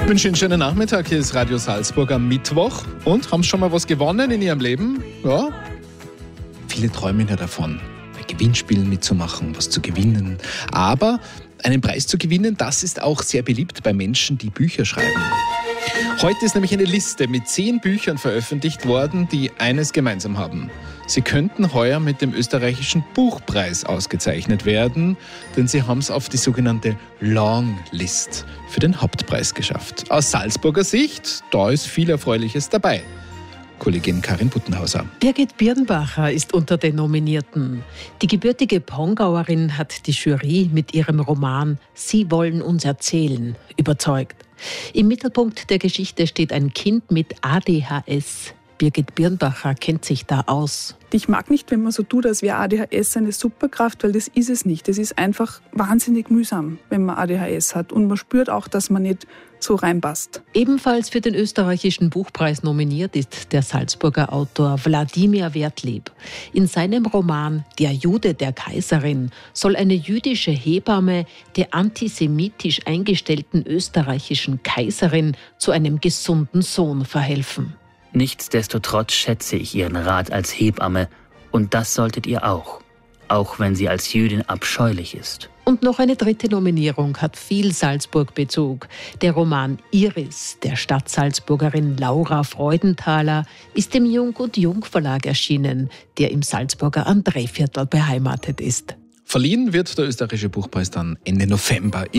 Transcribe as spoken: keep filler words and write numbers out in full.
wünsche Ihnen einen schönen Nachmittag. Hier ist Radio Salzburg am Mittwoch. Und, haben Sie schon mal was gewonnen in Ihrem Leben? Ja? Viele träumen ja davon, bei Gewinnspielen mitzumachen, was zu gewinnen. Aber einen Preis zu gewinnen, das ist auch sehr beliebt bei Menschen, die Bücher schreiben. Heute ist nämlich eine Liste mit zehn Büchern veröffentlicht worden, die eines gemeinsam haben. Sie könnten heuer mit dem österreichischen Buchpreis ausgezeichnet werden, denn sie haben es auf die sogenannte Longlist für den Hauptpreis geschafft. Aus Salzburger Sicht, da ist viel Erfreuliches dabei. Kollegin Karin Buttenhauser. Birgit Birnbacher ist unter den Nominierten. Die gebürtige Pongauerin hat die Jury mit ihrem Roman »Sie wollen uns erzählen« überzeugt. Im Mittelpunkt der Geschichte steht ein Kind mit A D H S. Birgit Birnbacher kennt sich da aus. Ich mag nicht, wenn man so tut, als wäre A D H S eine Superkraft, weil das ist es nicht. Es ist einfach wahnsinnig mühsam, wenn man A D H S hat. Und man spürt auch, dass man nicht so reinpasst. Ebenfalls für den österreichischen Buchpreis nominiert ist der Salzburger Autor Wladimir Wertlieb. In seinem Roman »Der Jude der Kaiserin« soll eine jüdische Hebamme der antisemitisch eingestellten österreichischen Kaiserin zu einem gesunden Sohn verhelfen. Nichtsdestotrotz schätze ich Ihren Rat als Hebamme und das solltet ihr auch, auch wenn sie als Jüdin abscheulich ist. Und noch eine dritte Nominierung hat viel Salzburg-Bezug. Der Roman »Iris« der Stadtsalzburgerin Laura Freudenthaler ist im Jung und Jung Verlag erschienen, der im Salzburger Andréviertel beheimatet ist. Verliehen wird der österreichische Buchpreis dann Ende November.